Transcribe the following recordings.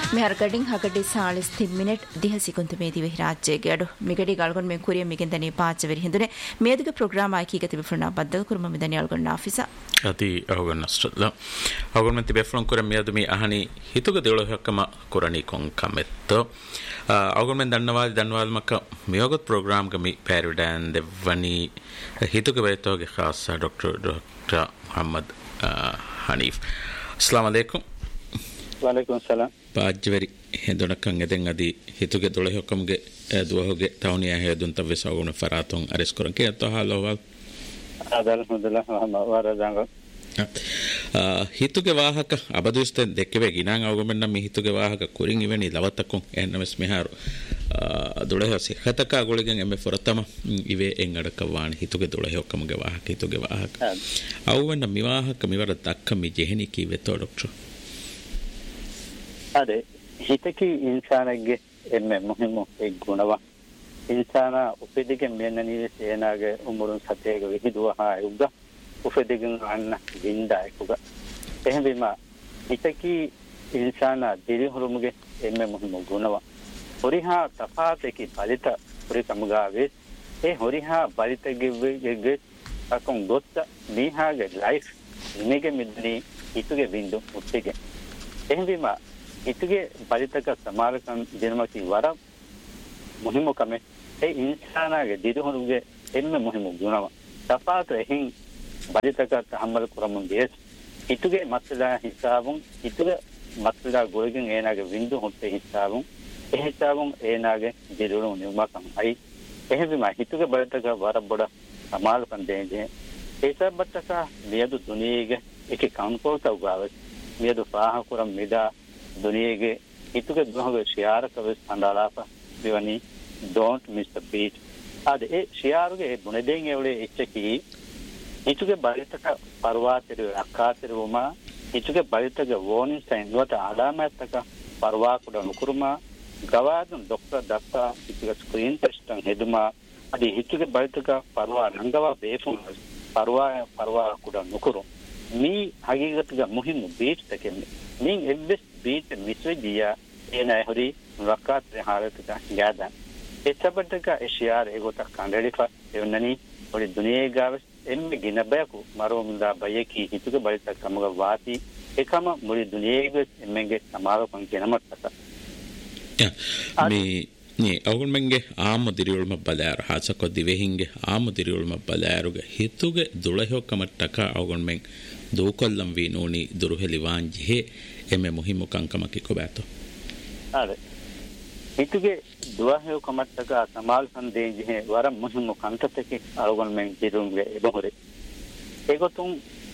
මෙහර ගඩින් හගඩි 40 minute 10 සෙකුන්තු මේදී වෙහි රාජ්‍යයේ අඩු මිගඩි ගල්ගොන් මෙන් කුරිය මිගෙන් දනේ පාචවරි හිඳුනේ මේදික ප්‍රෝග්‍රෑම් ආකී ගති විෆරනා බද්දක කුරුම මෙදනි අල්ගොන් නාෆිසා අති අවගොන් නස්ටලා අවගොන් මෙති බෙෆ්ලොන් කුර මියදුමි අහනි හිතුක දෙවල හක්කම කුරණි කොන් කමෙත්ත අවගොන් මෙන් දන්නවාල් මක මියගොත් ප්‍රෝග්‍රෑම් ගමි පැරිඩන් දෙවනි හිතුක බේතෝගේ ખાસ ડોક્ટર මොහම්මද් හනීෆ් अस्सलाम वालेकुम वालेकुम सलाम පාජ්ජවරි හෙදොනකන් එදෙන් අදී හිතුගේ 12කම්ගේ දුවහගේ තවුනියා හේදුන් තව සවුන ෆරාතුන් අරිස් කරන් කියත හාලවල් අල්හම්දුලිල්ලාහ් වරදාංග හිතුගේ වාහක අබදුස්තෙන් දෙක්කේ ගිනාන් අවගමෙන් නම් හිතුගේ වාහක කුරින් ඉවෙනි ලවතකම් එන්නමස් මෙහාරු 12 හතක ගොලගෙන් එමෙ ෆොරතම ඉවේ එන් අඩක වාණ හිතුගේ 12කම්ගේ වාහක හිතුගේ වාහක අවවෙන්න මිවාහක මිවර දක්ක මි ජෙහෙනි කීවෙතෝ ડોක්ටර් ಅದೇ ಹಿತಕಿ ಇನ್ಸಾನಿಗೆ ಎಮ್ಮೆ ಮುಹಿಮು ಗುಣವ ಇನ್ಸಾನ ಉಪದಿಗೆ ಮೇನನಿವೆ ಸೇನಾಗೆ ಉಮರುನ್ ಸತೆಗೆ ವಿಹಿದುವ ಹಾಯುಗ ಉಪದಿಗೆ ಅನ್ನ ವಿಂದಾಯಕುಗ එහෙම හිතකි ඉන්සාන දිලි හුරුමුගේ එම්මෙ මුහිමු ගුණව හොරිහා තපාතකි බලිත හොරි සමුගාවේ ඒ හොරිහා බලිතගෙ අකොන් ගොත්ත මීහාගේ ලයිෆ් නිමෙගේ මිද්නි හිතුගේ බින්දු මුත්තිගේ එහෙම හිතුගේ බලිතක සමාරකම් ජනමති වර මුහිමු කමේ ඒ ඉන්සානගේ දිලි හුරුමුගේ එම්මෙ මුහිමු ගුණව තපාත එහින් බලිතක තහම්මල කුරමුන් දේශ හිතුගේ මත්ලා හිසාවුන් හිතුගේ මත්ලා ගොයගෙන් ඒනාගේ වින්දු හොත්තේ හිසාවුන් ඒ හිසාවුන් ඒනාගේ දිරුණු නිර්මාකම් අයි එහෙම හිතුගේ බලතක වර බොඩ සමාල පන්දේජේ ඒසබ්බතක මියදු දුනියගේ එක කවුන්ටෝල් තවගාව මියදු පාහ කුරම් මිදා දුනියගේ හිතුගේ දුහගේ ශියාරක වෙස් හඳාලාප දෙවනි don't miss the beat ආද A ශියාරුගේ බුණදෙන් එවලේ එච්චකි හිතුගේ බලිතක පරවාතර අක්කාතරුම හිතුගේ බලිතක වෝනින් sign වත ආදාමයතක පරවාකුඩ නුකුරුම ගවාදුන් ડોක්ටර් දක්තා හිතුගේ ස්ක්‍රීන් ටෙස්ට් හෙදුමා අදී හිතුගේ බලිතක පරවා නංගවා බේෆුන් පරවා කුඩ නුකුරු මේ හගීගතක මුහිමු බීට් තකෙන්නේ මින් එබ්බස් බීට් මිස්විදියා එනයි හොරි වක්කාත් හාරතක යාදා එච්චබටක එෂියාර ඒගොත කණ්ඩලිෆා එවන්නනි හොරි දුනියේ ගාවස් එම්මෙ ගිනබයකු මරෝමුදා බයකි හිතුගේ බලිතක කමග වාති එකම මුලි දුනියේගේ එම්මෙගේ සමාරකම් කෙනමත්තක මේ අවුල්මන්ගේ ආමුදිරියුල්ම බලාර හාසකො දිවෙහින්ගේ ආමුදිරියුල්ම බලාරුගේ හිතුගේ 12කමට්ටක අවුල්මෙන් දෝකොල්ලම් වීනෝනි දුරුහෙලිවාන් ජෙහෙ එමෙ මුහිමු කංකමකි කොබෑතෝ ආද හිතුගේ දුවහයෝ කමට්ටක සමාල් සන්දේජේ වර මුහිමු කංකතකේ අවුල්මෙන් දිරුන්ගේ එබොහොරේ ඒගොතුන්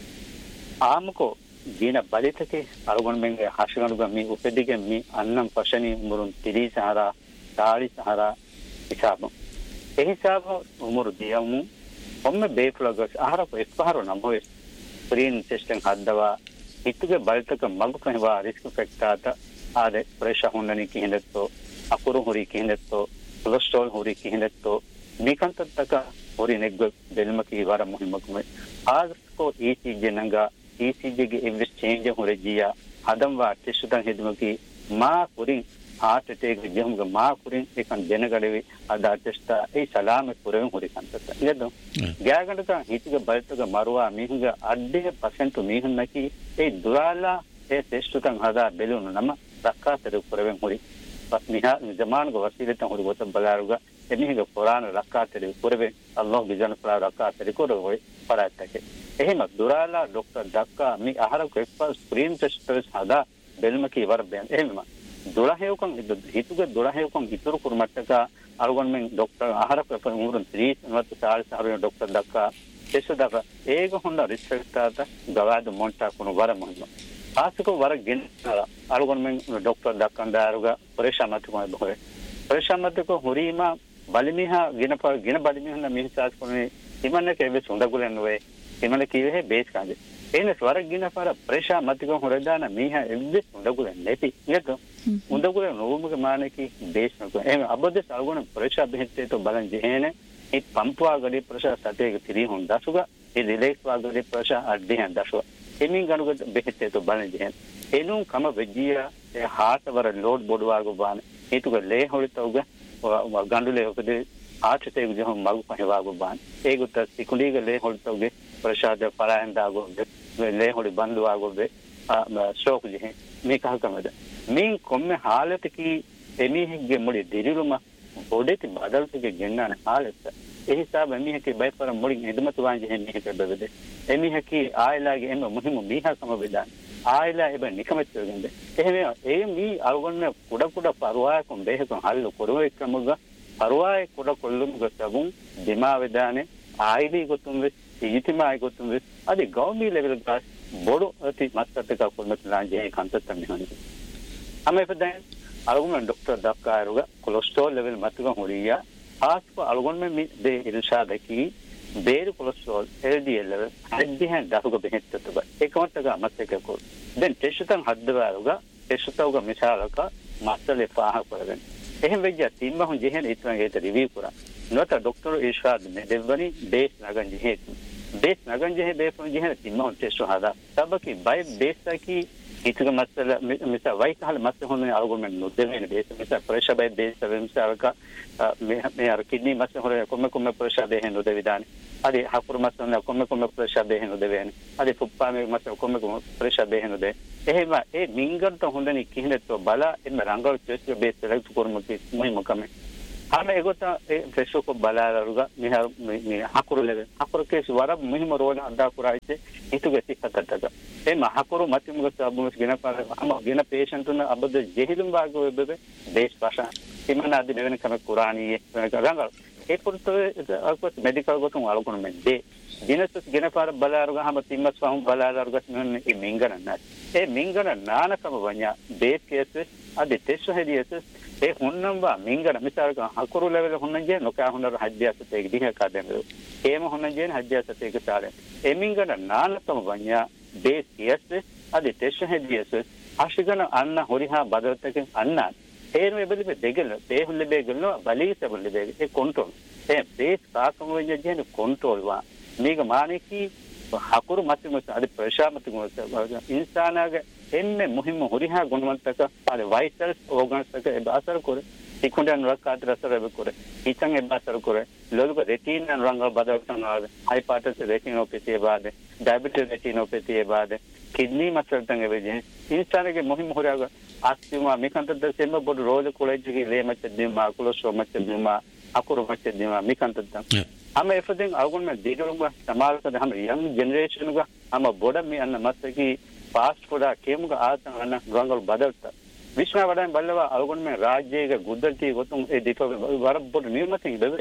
ආමකෝ දින බලිතකේ අවුල්මෙන්ගේ හෂගනුග මේ උපෙදිගේ මේ අන්නම් පෂණි මුරුන් තිරි සහරා තාලි සහරා හිසාබ ඒ හිසාබ උමුරු දියමු ඔම්ම බේෆ්ලගස් ආහාර එක්පහර නම්බෝේ ස්ක්‍රීන් සිස්ටම් හදවා හිතුගේ බලිතක මගු කනවා රිස්ක් ෆැක්ටාත ආද ප්‍රෙෂර් හොන්නනි කිහිඳතෝ අකුරු හොරි කිහිඳතෝ කොලෙස්ටරෝල් හොරි කිහිඳතෝ මේකන්තක හොරි නෙග්ග දෙල්මකී වර මුහිමකුම ආස්කෝ ECG නංගා ECG ගේ ඉන්වෙස් චේන්ජ් හොරි ජියා හදම්වා ටිෂුතන් හෙදුමකී මා කුරින් हार्ट अटैक जमग मा कुरिन एकन जनगडवे अदा टेस्ट ए सलाम कुरेन हुरि कंतत यदो ग्यागंडक हितिगे बलतग मरुवा मिहुग अड्डे % मिहुन नकी ए दुराला ए टेस्टुतन हदा बेलुन नम रक्कातर कुरेन हुरि पत्निहा जमान गो वसीलत हुरि गोत बलारुग एमिहिग कुरान रक्कातर कुरेन अल्लाह बिजन फला रक्कातर कुरेन परातके එහෙම දුරාලා ડોક્ટર දක්කා මේ ආහාර කෙස්පා ස්ක්‍රීන් ටෙස්ටර්ස් හදා බෙල්මකී වරබෙන් එහෙම 12කම් හිතුගේ 12කම් ඉතුරු කුරුමට්ටක අලුගොන්මෙන් ડોක්ටර් ආහාර ප්‍රපර මුරුන් 30 නවත් සාල් සාරුන ડોක්ටර් දක්කා තෙසදක ඒක හොඳ රිසර්ච් ගවාද මොන්ටා කුණු වර මොන්න ආසක වර ගෙන් අලුගොන්මෙන් ડોක්ටර් දක්කන් දාරුග පරිශාමත් කොයි බොහේ පරිශාමත් කො හොරීමා බලිමිහා ගෙන බලිමිහා මිහිසාස් කොනේ ඉමන්නේ කෙවෙ සොඳගුලන් වේ ඉමන්නේ කීවේ බේස් කාගේ එන ස්වරගින පර ප්‍රේෂා මතික හොරදාන මීහා එද්දේ උඳගුල නැති නේද උඳගුල නෝමුක මානකි දේශනක එහෙම අබද්ද සල්ගුණ ප්‍රේෂා බෙහෙත්තේ તો බලන් ජෙහෙන ඒ පම්පවා ගඩේ ප්‍රේෂා සතේක තිරි හොන් දසුග ඒ රිලෙක්ස් වාගඩේ ප්‍රේෂා අඩේ හන් දසුග එමින් ගනුගත බෙහෙත් તો බලන ජෙහෙන් එනුම් කම වෙජ්ජිය හාතවර ලෝඩ් බොඩවාගු බාන ඒතුක ලේ හොලිතවග ගඬුලේ ඔකද ආචතේ විජහම් මගු පහවාගු බාන ඒගොත සිකුලීග ලේ හොලිතවගේ ප්‍රශාද පරායන්දාගු ලේ හොලි බන්දුවාගු ශෝක ජෙහෙන් මේ කහකමද මින් කොම්මේ හාලතකී එමිහිගේ මුලි දිරිරුම බොඩේති බදල්තගේ ගෙන්නාන හාලත ඒ හිසාබ එමිහිගේ බයිපර මුලින් එදමතු වාංජෙ එමිහිගේ බබද එමිහිගේ ආයලාගේ එම මුහිම මීහකම බෙදාන ආයලා එබ නිකමච්චගෙන්ද එහෙම ඒ මී අල්ගොන්න කුඩ පරුවායකම් බෙහෙකම් හල්ලු කොරෝ එක්කමුග පරුවාය කුඩ කොල්ලුමුග සබුන් දිමා වේදානේ ආයිලි ගොතුම් වෙ ඉතිමායි ගොතුම් වෙ අදි ගෞමී ලෙවල් ගාස් බොඩු අති මත්තක කොල්මත් ලාංජේ කන්තත්තම් නෙහනි අමෙපදෙන් අල්ගොන්න ડોක්ටර් දක්කාරුග කොලෙස්ටරෝල් ලෙවල් මතක හොරියා ආස්ප අල්ගොන්න මේ දේ ඉර්ෂාදකී ಬೇರು ಕೊಲೆಸ್ಟ್ರಾಲ್ LDL level ಹದ್ದಿಹೆ ದಾಹುಗ ಬೆහෙತ್ತುಗ ಏಕಮಟ್ಟಗ ಮತ್ತಕೋ ದೆನ್ ಟೆಸ್ಟನ್ ಹದ್ದವಾರುಗ ಟೆಸ್ಟೌಗ ಮಿಸಾಲಕ ಮತ್ತಲೆ ಫಾಹ ಕೊರಗನ್ එහෙම වෙජ්ජ තිම්ම හොන් ජෙහෙන ඉතන හේත රිවිව් කරා නොත ડોක්ටර් ඉර්ෂාද් මේ දෙවනි බේස් නගන් ජෙහෙත් බේස් නගන් ජෙහෙ බේස් ජෙහෙන තිම්ම හොන් ටෙස්ට් හදා සබකි බයි බේස් කි ඉතක මස්සල මිස වයි කහල මස්ස හොන් ආගොමෙන් නොදෙවෙන බේස් මිස ප්‍රෙෂර් බයි බේස් වෙනසාලක මේ අර කිඩ්නි මස්ස හොර කොම්ම ප්‍රෙෂර් දෙහෙන් නොදෙවිදානේ අදි හකුරු මස්ස හොන් කොම්ම ප්‍රෙෂර් දෙහෙන් නොදෙවෙන අදි ෆුප්පා මේ මස්ස කොම්ම ප්‍රෙෂර් දෙහෙන් නොදෙ එහෙම ඒ මින්ගන්ට හොඳනි කිහිනතෝ බල එන්න රංගල් ටෙස්ට් බේස් සෙලෙක්ට් කරමුති මොහිම කමේ හැම ඒකට ඒ ප්‍රෙෂර් කො බලාලරුග මේ හකුරු ලෙව හකුරු කේස් වර මොහිම රෝණ අදා කුරායිත ඉතුගේ සික්කටට ඒ මහකුරු මතිමුග සබුස් ගෙන පාර අම ගෙන පේෂන්ට් උන අබද ජෙහිලුම් වාගෝ වෙබෙ බේස් භාෂා ඉමන අදි දෙවෙන කම කුරාණී රංගල් ඒ පුරුතෝ අල්පස් මෙඩිකල් ගොතුන් අලුකුණ මෙන්දේ දිනසස් ගෙන පාර බලාලරුග හැම තිම්මස් වහම් බලාලරුග මෙන්න මේ මින්ගන නැත් ඒ මින්ගන නානකම වඤ්ඤා බේස් කේස් අදි ටෙස්ට් හෙදියස් ඒ හොන්නම්වා මින්ගන මිසාරක හකුරු ලෙවල් හොන්නජේ නොකා හොන්නර හජ්ජයත් ඒක දිහ කාදෙම ඒම හොන්නජේ හජ්ජයත් ඒක තාලේ ඒ මින්ගන නානකම වඤ්ඤා බේස් කේස් අදි ටෙස්ට් හෙදියස් ආශිගන අන්න හොරිහා බදවතක අන්න ඒන වෙබලෙ දෙගල බේහුල්ලෙ බේගල බලීසබුල්ලෙ බේග ඒ කන්ට්‍රෝල් ඒ බේස් කාකම වඤ්ඤා කන්ට්‍රෝල් වා මේක මානකී හකුරු මතම අදි ප්‍රශාමතුම ඉන්සානාගේ එන්නේ මුහිම හොරිහා ගුණවන්තක අද වයිටල්ස් ඕගන්ස් එක එබාසර කර ඉක්ුණන් රක්කාත රසර බකර ඉතන් එබාසර කර ලොලුක රෙටින් රංග බදවතන හයිපර්ටස් රෙටිනෝපැතිය බාද ඩයබටිස් රෙටිනෝපැතිය බාද කිඩ්නි මසල්තන් එවෙජේ ඉන්සානගේ මුහිම හොරිහා ආස්තිමා මේකන්තද සෙම බොඩ රෝල කොලෙජ්ගේ ලේමච්ච දිමා කොලොස්ට්‍රෝමච්ච දිමා අකුරු මච්ච දිමා මේකන්තද हम एफदिंग आगुन में दीगरुंगा समाल का हम यंग जनरेशन का हम बोड़ा में अन्न मस्तकी फास्ट फूड केमुगा आत अन्न रंगल बदलता विश्व वडन बल्लवा आगुन में राज्य के गुदलती गोतुं ए दीप वर बोड निर्मति बेवे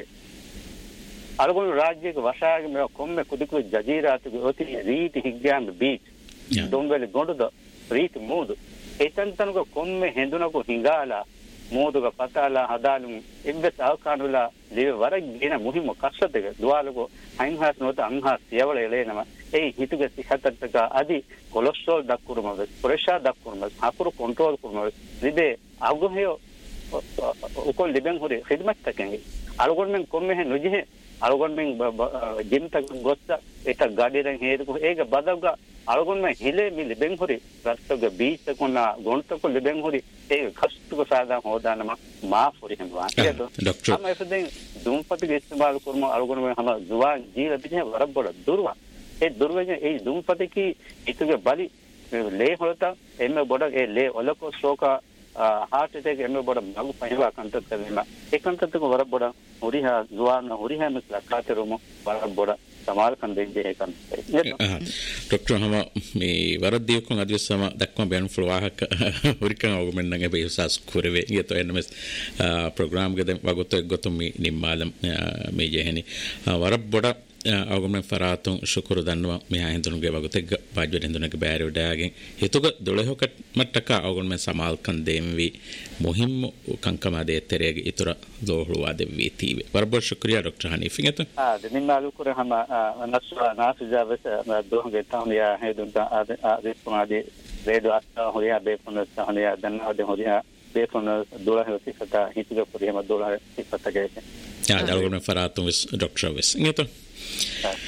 आगुन राज्य के वशाग में कोम में कुदकु जजीरात गोती रीत हिग्याम बीच डोंगल गोंडद रीत मूद एतंतन को कोम में हेंदुना को हिंगाला මෝදුක පතාලා හදාලු ඉබ්බස් අවකානුලා ලිව වරගෙන මුහිම කස්සතක දුවාලකෝ අයින්හස් නොත අංහස් යවල එලේනම ඒ හිතුග සිහතටක අදි කොලෙස්ටරෝල් දක්කුරුම ප්‍රෙෂර් දක්කුරුම හකුරු කන්ට්‍රෝල් කුරුම ලිබේ අගොහෙය උකොල් ලිබෙන් හොරේ ඛිදමත් තකෙන්ගේ අලගොන් මෙන් කොම්මෙ නුජිහෙ අලගොන් මෙන් ජිම් තක ගොස්ස ඒක ගාඩිරෙන් හේතුක ඒක බදග අලගොන් මෙන් හිලේ මි ලිබෙන් හොරේ රස්තක බීච් කොනා ගොන්තක ලිබෙන් හොරේ ඒ කස්තුක සාදා හොදානම මා ෆොරි හංවා ඒක ડોක්ටර් हम ऐसे धूमपति के इस्तेमाल करम अलगुण में हम जुआ जील बिजे बरबड़ दुर्वा ए दुर्वे ए धूमपति की इतगे बलि ले होता एमे बड़ ए ले ओलको शोका हार्ट अटैक एमे बड़ मगु पहिवा कंत करना ए कंत को बरबड़ होरिहा जुआ न होरिहा में लकाते रोमो बरबड़ समाल कंदे जे कंत डॉक्टर हम මේ වරද්දියකන් අදිස්සම දක්ම බෑන් ෆ්ලෝවාහක හොරිකන් ඔගමෙන් නගේ බේසස් කුරවේ යතෝ එනමස් ප්‍රෝග්‍රෑම් ගෙද වගොත ගොතම නිම්මාලම් මේ ජෙහෙනි වරබ්බොඩ ඔගමෙන් ෆරාතුන් ශුක්‍ර දන්නවා මේ හින්දුනුගේ වගොත පාජ්වෙ හින්දුනගේ බෑරෝඩාගෙන් හිතුක 12ක මට්ටක ඔගමෙන් සමාල් කන්දේම්වි මුහිම් කංකමදේ තෙරේගේ ඉතර දෝහලුවා දෙවි තීවේ වරබ්බොඩ ශුක්‍රියා ડોક્ટર හනීෆ් ගෙත නිම්මාලු කුර හම නස්වා නාසුජාවස දෝහගේ තාමියා හෙදුන්ට ආදෙස්මාදී රේඩෝ අස්තා හොරියා බේපොන සහනියා දන්නාද හොරියා බේපොන 12 සිකත හිතුක පුරියම 12 සිකතගේ යා දල්ගොන ෆරාතුන් විස් ડોක්ටර් විස් ගෙත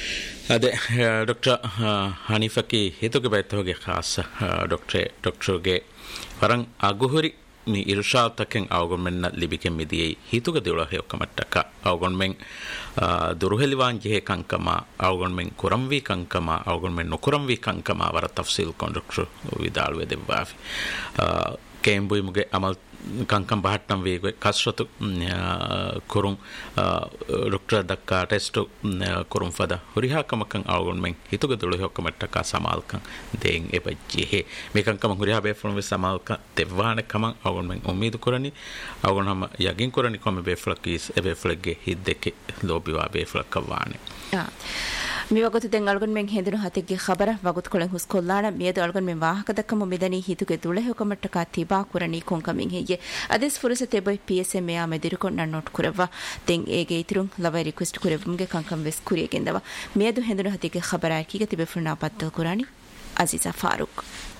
ಅದೇ doctor ಹನೀಫಕಿ ಹೇತುಗೆ ಬೈತೋಗೆ Khasa ಡಾಕ್ಟರ್ಗೆ ವರಂ ಅಗುಹುರಿ mi irshad taken awgonmenna libiken midiyei hituga dewla hekamattaka awgonmen duruheliwan jehe kankama awgonmen kuramvi kankama awgonmen nokuramvi kankama wara tafsil conductor vidalwe devvafi kembui muge amal kankam bahattam wege kasratu kurun doctor dakka test kurun fada huriha kamakan awgonmen hituga dewla hekamattaka samalkan den ebajje he me kankam huriha be from samalka devwana kaman awgonmen umid kurani awgon ham yagin kurani komme be flakis ebe flagge hiddeke lobiwa be flakwane mi wagot den algon men hendunu hatige khabara wagot kolen huskollana miedu algon men wahaka dakkamu midani hituge dule hokamattaka tiba kurani konkamin heye ades furusate boy psm ya mediru konna not kurava den ege itirun lava request kurevumge kankam ves kuriye gendawa miedu hendunu hatige khabara kige tibe furna patto kurani aziza faruk